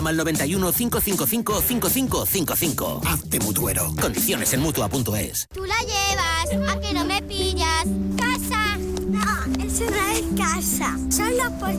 Al 91 555 5555. Hazte mutuero. Condiciones en Mutua.es. Tú la llevas, a que no me pillas. ¡Casa! No, eso no es casa. Solo porque